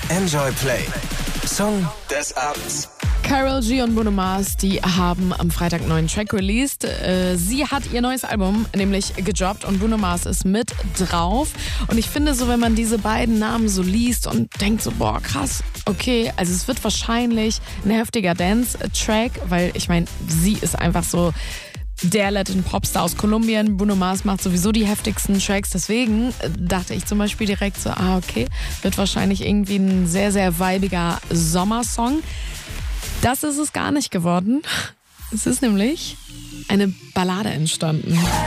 Enjoy Play. Song des Abends. Karol G und Bruno Mars, die haben am Freitag einen neuen Track released. Sie hat ihr neues Album nämlich gedroppt und Bruno Mars ist mit drauf. Und ich finde so, wenn man diese beiden Namen so liest und denkt so, boah, krass, okay, also es wird wahrscheinlich ein heftiger Dance-Track, weil ich meine, sie ist einfach so der Latin Popstar aus Kolumbien. Bruno Mars macht sowieso die heftigsten Tracks. Deswegen dachte ich zum Beispiel direkt so, okay, wird wahrscheinlich irgendwie ein sehr, sehr weibiger Sommersong. Das ist es gar nicht geworden. Es ist nämlich eine Ballade entstanden.